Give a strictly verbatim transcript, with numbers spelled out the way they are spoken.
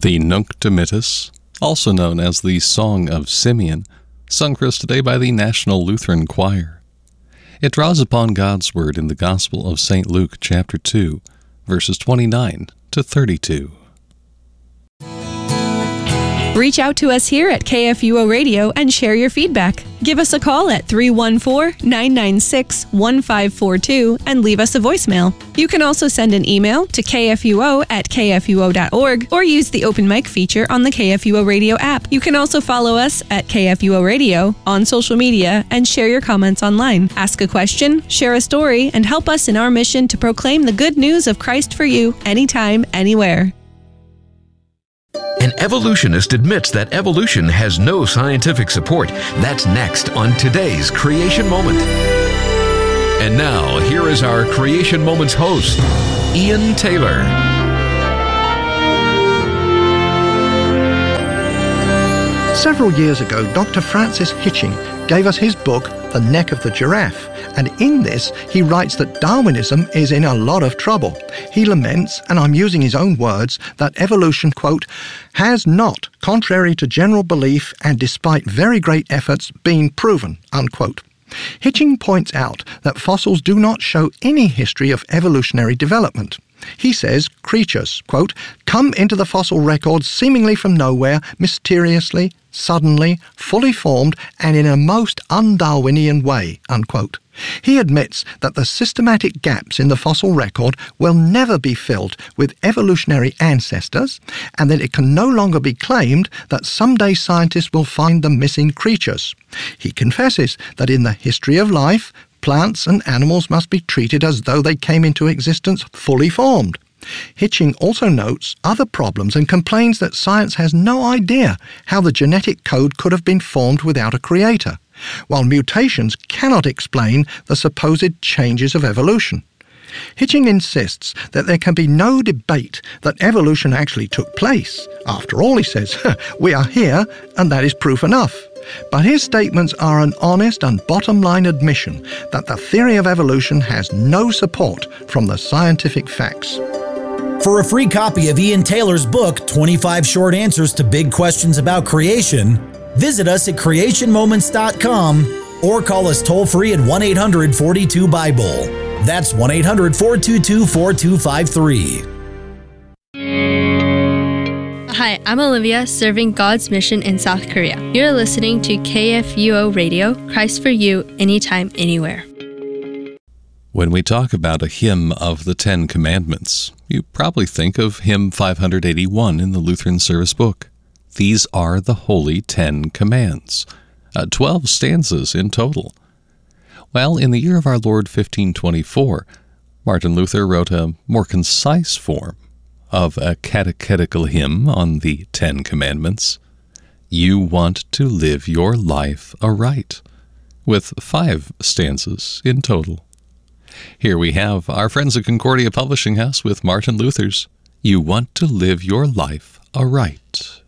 The Nunc Dimittis, also known as the Song of Simeon, sung for us today by the National Lutheran Choir. It draws upon God's Word in the Gospel of Saint Luke, chapter two, verses twenty-nine to thirty-two. Reach out to us here at K F U O Radio and share your feedback. Give us a call at three one four, nine nine six, one five four two and leave us a voicemail. You can also send an email to k f u o at k f u o dot org or use the open mic feature on the K F U O Radio app. You can also follow us at K F U O Radio on social media and share your comments online. Ask a question, share a story, and help us in our mission to proclaim the good news of Christ for you anytime, anywhere. An evolutionist admits that evolution has no scientific support. That's next on today's Creation Moment. And now, here is our Creation Moments host, Ian Taylor. Several years ago, Doctor Francis Hitching gave us his book, The Neck of the Giraffe, and in this he writes that Darwinism is in a lot of trouble. He laments, and I'm using his own words, that evolution, quote, has not, contrary to general belief and despite very great efforts, been proven, unquote. Hitching points out that fossils do not show any history of evolutionary development. He says creatures, quote, come into the fossil record seemingly from nowhere, mysteriously, suddenly, fully formed, and in a most un-Darwinian way, unquote. He admits that the systematic gaps in the fossil record will never be filled with evolutionary ancestors, and that it can no longer be claimed that someday scientists will find the missing creatures. He confesses that in the history of life, plants and animals must be treated as though they came into existence fully formed. Hitching also notes other problems and complains that science has no idea how the genetic code could have been formed without a creator, while mutations cannot explain the supposed changes of evolution. Hitching insists that there can be no debate that evolution actually took place. After all, he says, we are here, and that is proof enough. But his statements are an honest and bottom-line admission that the theory of evolution has no support from the scientific facts. For a free copy of Ian Taylor's book, twenty-five Short Answers to Big Questions About Creation, visit us at creation moments dot com or call us toll-free at one eight hundred, four two, Bible. That's one eight hundred, four two two, four two five three. Hi, I'm Olivia, serving God's mission in South Korea. You're listening to K F U O Radio, Christ for you, anytime, anywhere. When we talk about a hymn of the Ten Commandments, you probably think of hymn five eighty-one in the Lutheran Service Book. These are the Holy Ten Commands, uh, twelve stanzas in total. Well, in the year of our Lord fifteen twenty-four, Martin Luther wrote a more concise form of a catechetical hymn on the Ten Commandments. You want to live your life aright, with five stanzas in total. Here we have our friends at Concordia Publishing House with Martin Luther's You Want to Live Your Life Aright.